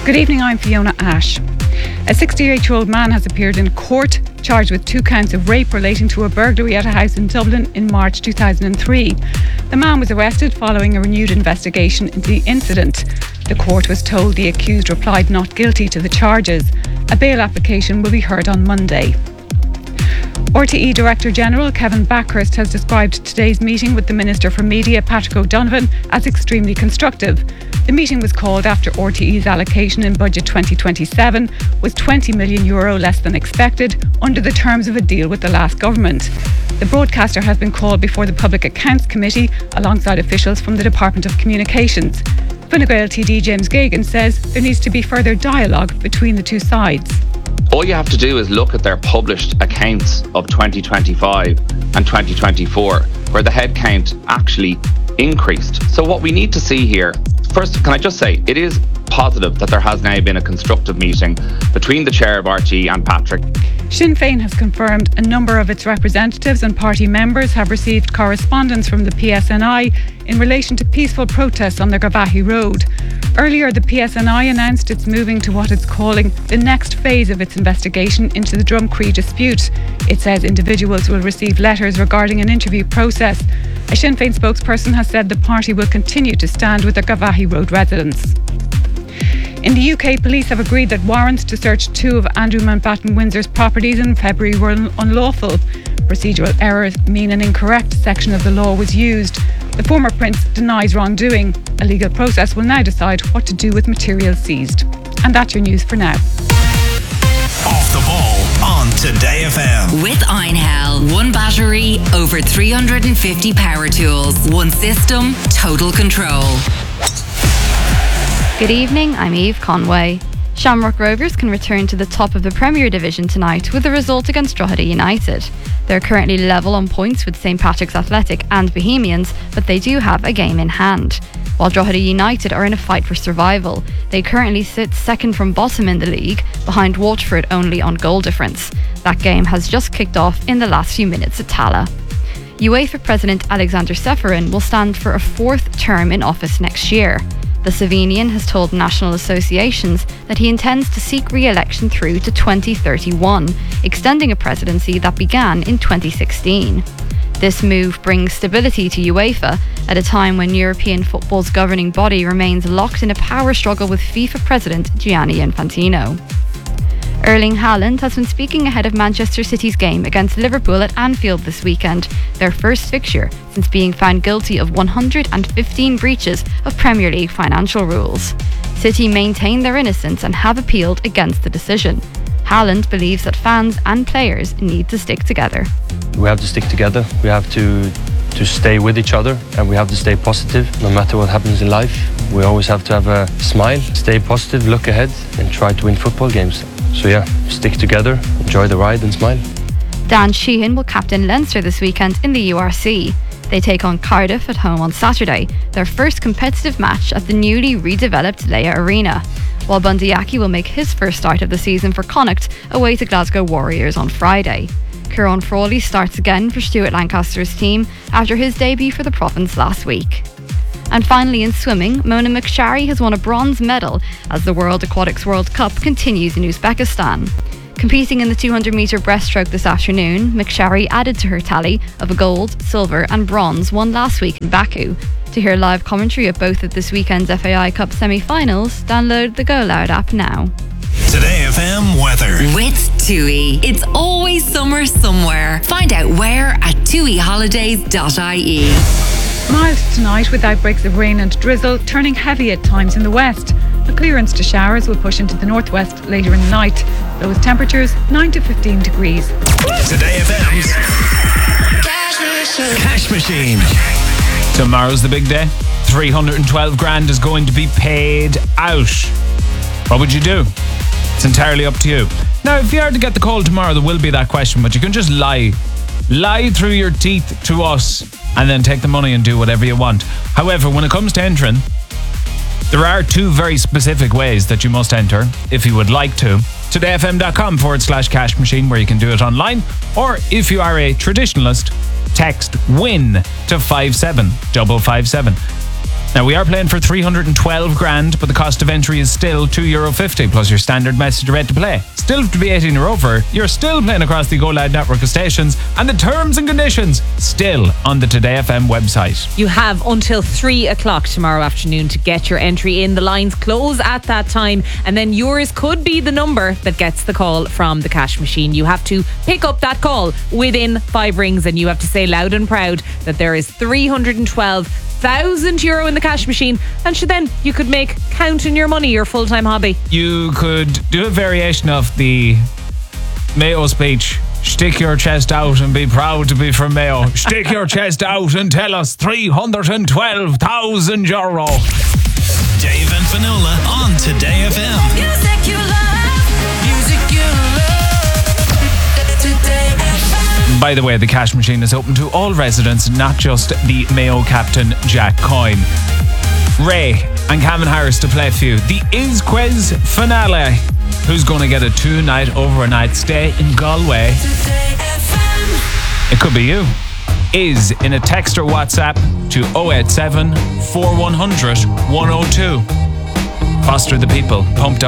Good evening, I'm Fiona Ash. A 68-year-old man has appeared in court charged with 2 counts of rape relating to a burglary at a house in Dublin in March 2003. The man was arrested following a renewed investigation into the incident. The court was told the accused replied not guilty to the charges. A bail application will be heard on Monday. RTE Director General Kevin Backhurst has described today's meeting with the Minister for Media, Patrick O'Donovan, as extremely constructive. The meeting was called after RTE's allocation in Budget 2027 was €20 million less than expected under the terms of a deal with the last government. The broadcaster has been called before the Public Accounts Committee alongside officials from the Department of Communications. Fine Gael TD James Geoghegan says there needs to be further dialogue between the two sides. All you have to do is look at their published accounts of 2025 and 2024, where the headcount actually increased. So what we need to see here, first, can I just say, it is positive that there has now been a constructive meeting between the chair of RTE and Patrick. Sinn Féin has confirmed a number of its representatives and party members have received correspondence from the PSNI in relation to peaceful protests on the Garvaghey Road. Earlier, the PSNI announced it's moving to what it's calling the next phase of its investigation into the Drumcree dispute. It says individuals will receive letters regarding an interview process. A Sinn Féin spokesperson has said the party will continue to stand with the Garvaghey Road residents. In the UK, police have agreed that warrants to search 2 of Andrew Mountbatten Windsor's properties in February were unlawful. Procedural errors mean an incorrect section of the law was used. The former prince denies wrongdoing. A legal process will now decide what to do with material seized. And that's your news for now. Off the ball on Today FM. With Einhell. 1 battery, over 350 power tools. 1 system, total control. Good evening, I'm Eve Conway. Shamrock Rovers can return to the top of the Premier Division tonight with a result against Drogheda United. They're currently level on points with St Patrick's Athletic and Bohemians, but they do have a game in hand. While Drogheda United are in a fight for survival, they currently sit second from bottom in the league, behind Waterford only on goal difference. That game has just kicked off in the last few minutes at Tallaght. UEFA President Alexander Ceferin will stand for a 4th term in office next year. The Slovenian has told national associations that he intends to seek re-election through to 2031, extending a presidency that began in 2016. This move brings stability to UEFA at a time when European football's governing body remains locked in a power struggle with FIFA president Gianni Infantino. Erling Haaland has been speaking ahead of Manchester City's game against Liverpool at Anfield this weekend, their first fixture since being found guilty of 115 breaches of Premier League financial rules. City maintain their innocence and have appealed against the decision. Haaland believes that fans and players need to stick together. We have to stick together. We have to stay with each other, and we have to stay positive no matter what happens in life. We always have to have a smile, stay positive, look ahead and try to win football games. So yeah, stick together, enjoy the ride and smile. Dan Sheehan will captain Leinster this weekend in the URC. They take on Cardiff at home on Saturday, their first competitive match at the newly redeveloped Leia Arena. While Bundy Aki will make his first start of the season for Connacht away to Glasgow Warriors on Friday. Kieran Frawley starts again for Stuart Lancaster's team after his debut for the province last week. And finally in swimming, Mona Mekshari has won a bronze medal as the World Aquatics World Cup continues in Uzbekistan. Competing in the 200-metre breaststroke this afternoon, Mekshari added to her tally of a gold, silver and bronze won last week in Baku. To hear live commentary of both of this weekend's FAI Cup semi-finals, download the Go Loud app now. Today FM weather. With TUI. It's always summer somewhere. Find out where at tuiholidays.ie. Mild tonight with outbreaks of rain and drizzle, turning heavy at times in the west. A clearance to showers will push into the northwest later in the night. Lowest temperatures 9 to 15 degrees. Today FM's Cash Machine. Tomorrow's the big day. 312 grand is going to be paid out. What would you do? It's entirely up to you. Now, if you are to get the call tomorrow, there will be that question, but you can just lie through your teeth to us and then take the money and do whatever you want. However, when it comes to entering, there are 2 very specific ways that you must enter if you would like to. todayfm.com/cash machine, where you can do it online, or if you are a traditionalist, text WIN to 57557. Now, we are playing for 312 grand, but the cost of entry is still €2.50 plus your standard message rate to play. Still to be 18 or over, you're still playing across the Go Loud network of stations, and the terms and conditions still on the Today FM website. You have until 3 o'clock tomorrow afternoon to get your entry in. The lines close at that time, and then yours could be the number that gets the call from the cash machine. You have to pick up that call within 5 rings, and you have to say loud and proud that there is €312,000 in the cash machine, and then you could make counting your money your full-time hobby. You could do a variation of the Mayo speech. Stick your chest out and be proud to be from Mayo. Stick your chest out and tell us €312,000. Dave and Finola on Today FM. Music you love. Music you love. Today FM. By the way, the cash machine is open to all residents, not just the Mayo captain Jack Coyne. Ray and Cameron Harris to play for you. The Is Quiz finale. Who's going to get a 2-night overnight stay in Galway? It could be you. Is in a text or WhatsApp to 087 4100 102. Foster the people. Pumped up.